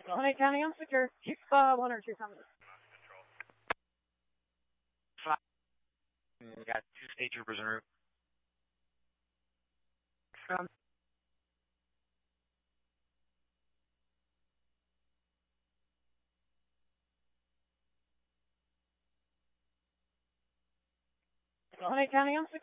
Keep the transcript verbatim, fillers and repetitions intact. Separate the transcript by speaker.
Speaker 1: Honey County, I'm secure. Keep uh, one or two coming.
Speaker 2: Five. We got two state troopers en route.
Speaker 1: Um, Honey County, I'm secure.